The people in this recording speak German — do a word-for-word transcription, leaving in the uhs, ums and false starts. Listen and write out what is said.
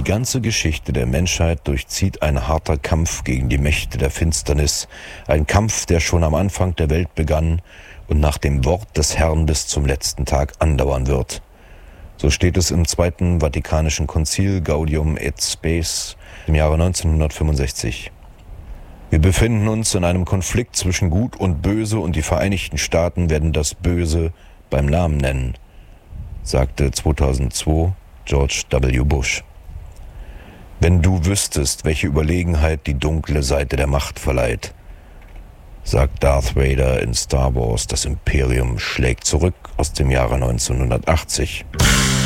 Die ganze Geschichte der Menschheit durchzieht ein harter Kampf gegen die Mächte der Finsternis, ein Kampf, der schon am Anfang der Welt begann und nach dem Wort des Herrn bis zum letzten Tag andauern wird. So steht es im Zweiten Vatikanischen Konzil Gaudium et Spes im Jahre neunzehnhundertfünfundsechzig. Wir befinden uns in einem Konflikt zwischen Gut und Böse und die Vereinigten Staaten werden das Böse beim Namen nennen, sagte zweitausendzwei George W. Bush. Wenn du wüsstest, welche Überlegenheit die dunkle Seite der Macht verleiht, sagt Darth Vader in Star Wars, das Imperium schlägt zurück aus dem Jahre neunzehnhundertachtzig.